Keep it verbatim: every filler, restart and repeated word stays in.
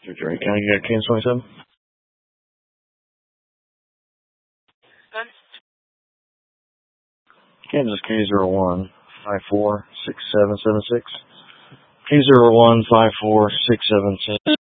Drake County, you got Kansas twenty-seven? Kansas K zero one five four six seven seven six. K zero one five four six seven six.